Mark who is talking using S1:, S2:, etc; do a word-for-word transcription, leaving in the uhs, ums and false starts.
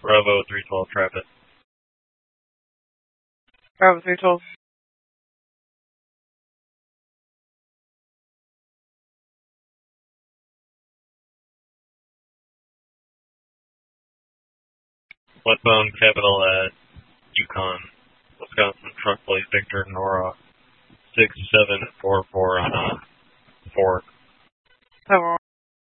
S1: Bravo three twelve, traffic.
S2: Bravo three twelve.
S1: Westbound Capital at Yukon, Wisconsin, truck plate Victor Nora six seven four four on a four.
S2: Seven.